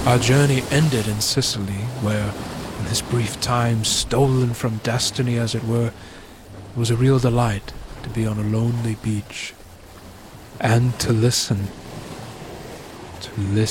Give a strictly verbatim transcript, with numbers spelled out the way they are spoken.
Our journey ended in Sicily, where, in this brief time, stolen from destiny as it were, it was a real delight to be on a lonely beach and to listen, to listen.